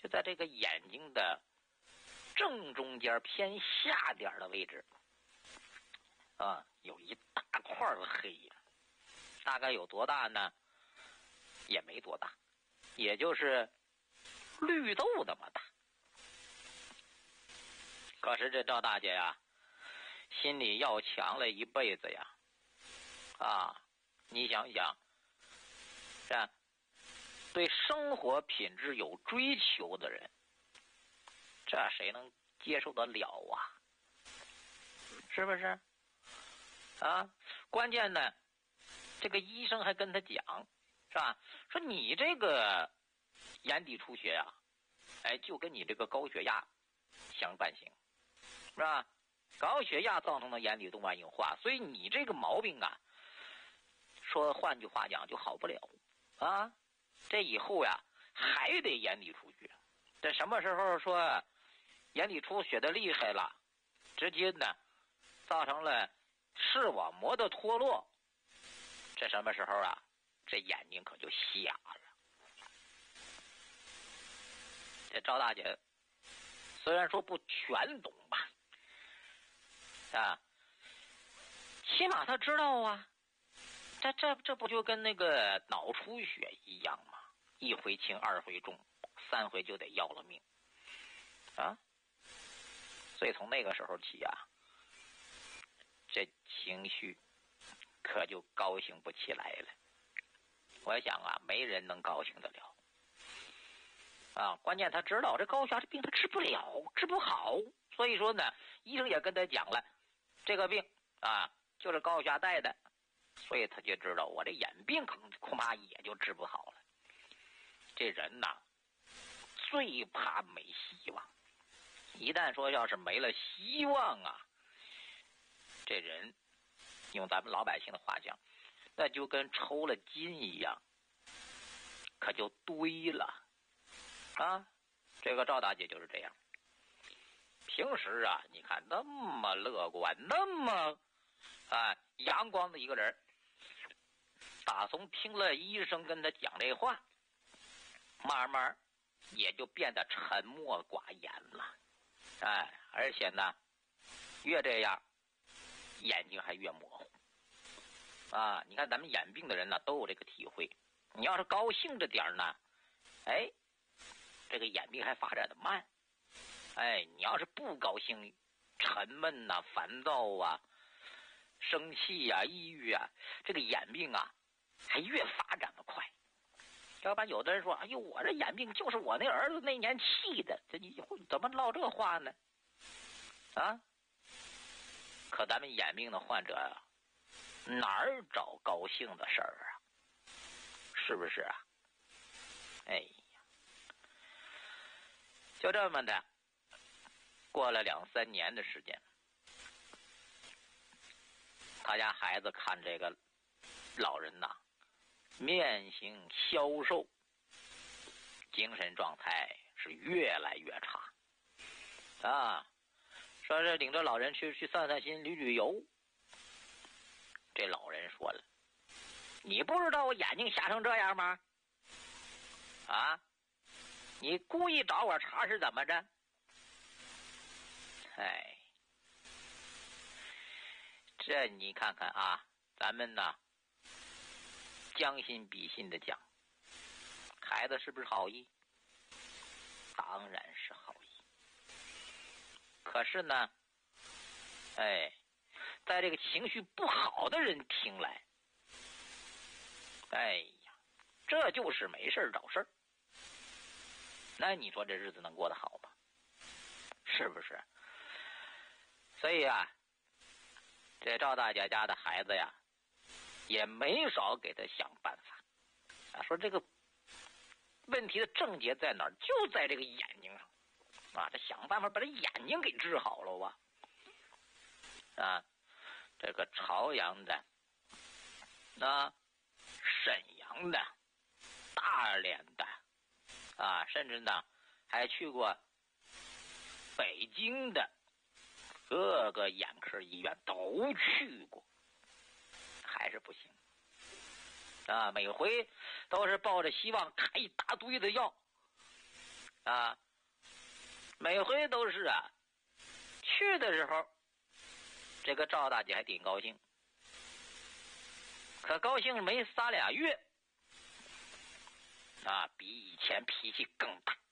就在这个眼睛的正中间偏下点的位置啊，有一大块的黑，大概有多大呢？也没多大，也就是绿豆那么大。可是这赵大姐呀，心里要强了一辈子呀，啊，你想想，这对生活品质有追求的人，这谁能接受得了啊？是不是？啊，关键呢，这个医生还跟他讲，是吧？说你这个眼底出血啊，哎，就跟你这个高血压相伴行，是吧？高血压造成的眼底动脉硬化，所以你这个毛病啊，说换句话讲就好不了啊。这以后呀还得眼底出血，这什么时候说眼底出血的厉害了，直接呢造成了视网膜的脱落，这什么时候啊？这眼睛可就瞎了。这赵大姐虽然说不全懂吧，啊，起码她知道啊，这不就跟那个脑出血一样吗？一回轻二回重，三回就得要了命啊！所以从那个时候起啊，这情绪可就高兴不起来了。我想啊，没人能高兴得了啊！关键他知道这高血压这病他治不了，治不好，所以说呢，医生也跟他讲了，这个病啊就是高血压带的，所以他就知道我这眼病恐怕也就治不好了。这人呐，最怕没希望，一旦说要是没了希望啊，这人用咱们老百姓的话讲，那就跟抽了筋一样，可就堆了啊！这个赵大姐就是这样，平时啊，你看那么乐观，那么阳光的一个人，打从听了医生跟他讲这话，慢慢也就变得沉默寡言了，而且呢，越这样，眼睛还越模糊啊！你看咱们眼病的人呢，都有这个体会。你要是高兴着点呢，哎，这个眼病还发展的慢；哎，你要是不高兴，沉闷呐、烦躁啊、生气啊、抑郁啊，这个眼病啊，还越发展的快。要不然有的人说，哎呦，我这眼病就是我那儿子那年气的，这你怎么唠这话呢？啊！可咱们眼病的患者啊，哪儿找高兴的事儿啊？是不是啊？哎呀，就这么的，过了2-3年的时间，他家孩子看这个老人呐，面形消瘦，精神状态是越来越差啊！说是领着老人去散散心、旅游。这老人说了：“你不知道我眼睛瞎成这样吗？啊，你故意找我茬是怎么着？”哎，这你看看啊，咱们呢将心比心的讲，孩子是不是好意？当然是好意。可是呢，哎，在这个情绪不好的人听来，哎呀，这就是没事找事儿。那你说这日子能过得好吗？是不是？所以啊，这赵大姐家的孩子呀，也没少给他想办法啊，说这个问题的症结在哪儿？就在这个眼睛上啊！这想办法把这眼睛给治好了吧？啊，这个朝阳的、沈阳的、大连的啊，甚至呢还去过北京的各个眼科医院都去过，还是不行啊！每回都是抱着希望开一大堆的药， 啊，每回都是啊，去的时候，这个赵大姐还挺高兴，可高兴没3俩月，啊，比以前脾气更大。